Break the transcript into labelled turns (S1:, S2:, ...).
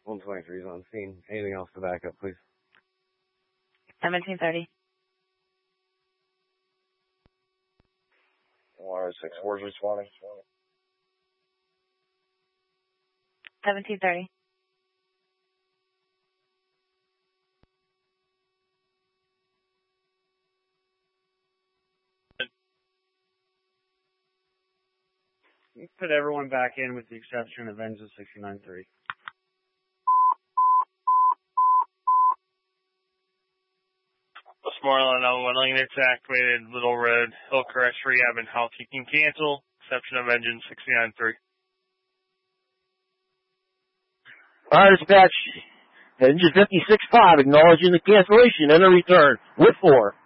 S1: 123 is on scene. Anything else to back up, please?
S2: 1730.
S3: 164 is responding.
S2: 1730.
S4: Put everyone back in with the exception of Enzo 69-3.
S5: Westmoreland on 1 lane, it's activated. Little Road, Hillcrest Rehab and Health. You can cancel, exception of engine 69-3.
S6: Fire dispatch, engine 56-5, acknowledging the cancellation and a return with 4.